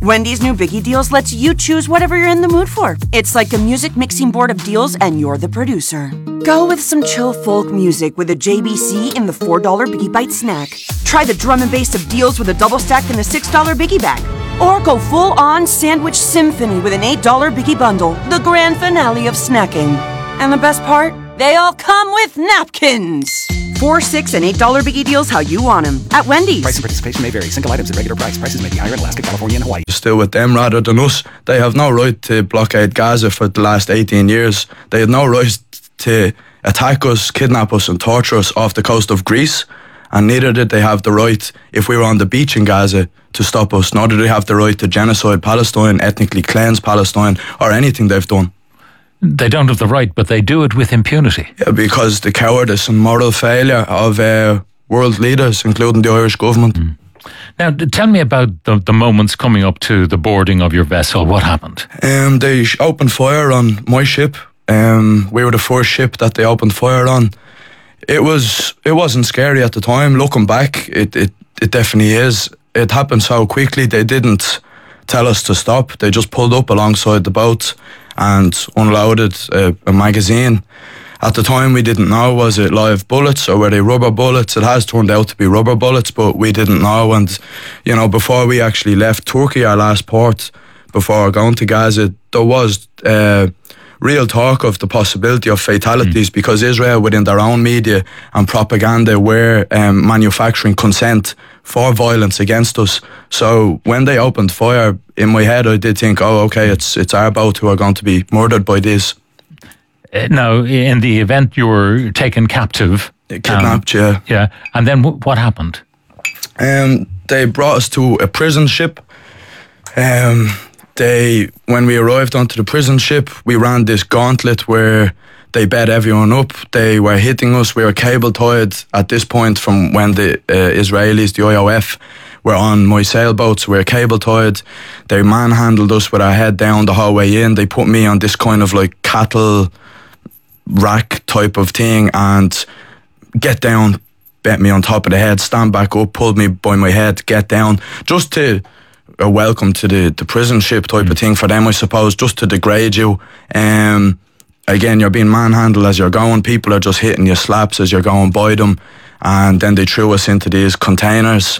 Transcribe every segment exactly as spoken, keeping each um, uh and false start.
Wendy's new Biggie Deals lets you choose whatever you're in the mood for. It's like a music mixing board of deals and you're the producer. Go with some chill folk music with a J B C in the four dollar Biggie Bite snack. Try the drum and bass of deals with a double stack in the six dollar Biggie Bag. Or go full-on sandwich symphony with an eight dollar Biggie Bundle, the grand finale of snacking. And the best part? They all come with napkins. Four, six, and eight dollar Biggie Deals how you want them at Wendy's. Price and participation may vary. Single items at regular price. Prices may be higher in Alaska, California, and Hawaii. Still with them rather than us. They have no right to blockade Gaza for the last eighteen years. They had no right to attack us, kidnap us, and torture us off the coast of Greece. And neither did they have the right, if we were on the beach in Gaza, to stop us. Nor did they have the right to genocide Palestine, ethnically cleanse Palestine, or anything they've done. They don't have the right, but they do it with impunity. Yeah, because the cowardice and moral failure of uh, world leaders, including the Irish government. Mm. Now, tell me about the, the moments coming up to the boarding of your vessel. What happened? Um, they opened fire on my ship. Um, we were the first ship that they opened fire on. It was it wasn't scary at the time. Looking back, it it, it definitely is. It happened so quickly. They didn't tell us to stop. They just pulled up alongside the boat and unloaded a, a magazine. At the time, we didn't know, was it live bullets or were they rubber bullets? It has turned out to be rubber bullets, but we didn't know. And, you know, before we actually left Turkey, our last port, before going to Gaza, there was uh, real talk of the possibility of fatalities mm. because Israel, within their own media and propaganda, were um, manufacturing consent for violence against us. So when they opened fire, in my head I did think, oh, okay, it's it's our boat who are going to be murdered by this. Uh, now, in the event you were taken captive, kidnapped, um, yeah, yeah, and then w- what happened? Um, they brought us to a prison ship. Um, they when we arrived onto the prison ship, we ran this gauntlet where they bed everyone up. They were hitting us. We were cable tied at this point from when the uh, Israelis, the I O F, were on my sailboats. We were cable tied. They manhandled us with our head down the whole way in. They put me on this kind of like cattle rack type of thing and get down, bent me on top of the head, stand back up, pulled me by my head, get down, just to a welcome to the, the prison ship type mm. of thing for them, I suppose, just to degrade you. Um, Again, you're being manhandled as you're going. People are just hitting you slaps as you're going by them. And then they threw us into these containers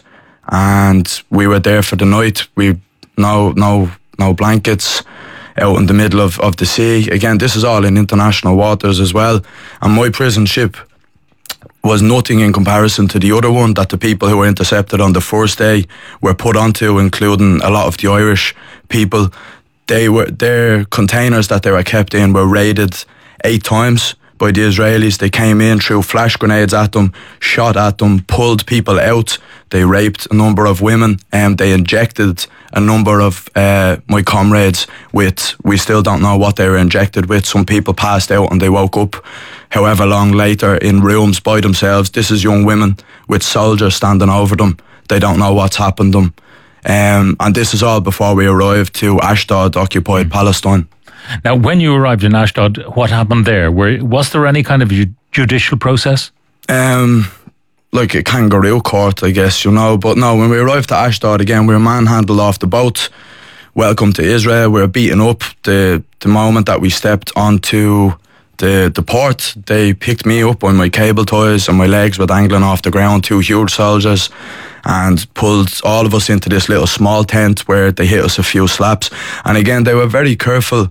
and we were there for the night. We no no no blankets out in the middle of, of the sea. Again, this is all in international waters as well. And my prison ship was nothing in comparison to the other one that the people who were intercepted on the first day were put onto, including a lot of the Irish people. They were their containers that they were kept in were raided eight times by the Israelis. They came in, threw flash grenades at them, shot at them, pulled people out. They raped a number of women, and they injected a number of uh, my comrades with, we still don't know what they were injected with. Some people passed out and they woke up however long later in rooms by themselves. This is young women with soldiers standing over them. They don't know what's happened to them. Um, and this is all before we arrived to Ashdod, occupied mm. Palestine. Now, when you arrived in Ashdod, what happened there? Were, was there any kind of ju- judicial process? Um, like a kangaroo court, I guess, you know. But no, when we arrived to Ashdod, again, we were manhandled off the boat. Welcome to Israel. We were beaten up the, the moment that we stepped onto the, the port. They picked me up on my cable ties and my legs were dangling off the ground, two huge soldiers, and pulled all of us into this little small tent where they hit us a few slaps. And again, they were very careful.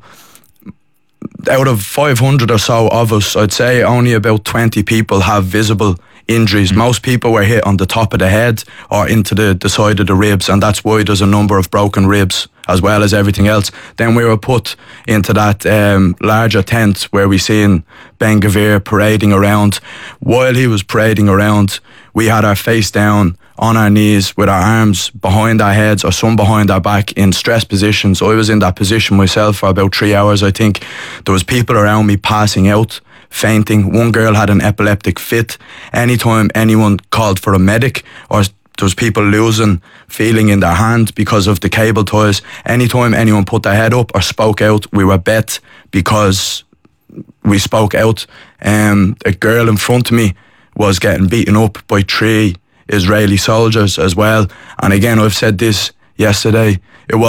Out of five hundred or so of us, I'd say only about twenty people have visible injuries. Mm. Most people were hit on the top of the head or into the, the side of the ribs, and that's why there's a number of broken ribs as well as everything else. Then we were put into that um, larger tent where we seen Ben Gvir parading around. While he was parading around, we had our face down on our knees with our arms behind our heads or some behind our back in stress positions. I was in that position myself for about three hours, I think. There was people around me passing out, fainting. One girl had an epileptic fit. Anytime anyone called for a medic, or there was people losing feeling in their hand because of the cable ties, anytime anyone put their head up or spoke out, we were bet because we spoke out. Um, a girl in front of me was getting beaten up by three Israeli soldiers as well. And again, I've said this yesterday, it was